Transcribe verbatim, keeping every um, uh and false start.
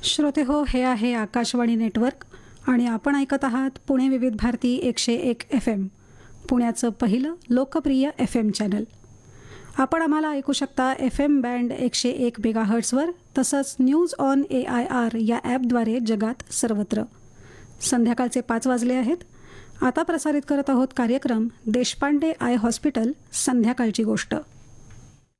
श्रोते हो, हे आहे आकाशवाणी नेटवर्क आणि आपण ऐकत आहात पुणे विविध भारती एकशे एक एफ एम, पुण्याचं पहिलं लोकप्रिय एफ एम चॅनल. आपण आम्हाला ऐकू शकता एफ एम बँड एकशे एक मेगाहर्ट्सवर, तसंच news on A I R या ॲपद्वारे जगात सर्वत्र. संध्याकाळचे पाच वाजले आहेत. आता प्रसारित करत आहोत कार्यक्रम देशपांडे आय हॉस्पिटल संध्याकाळची गोष्ट.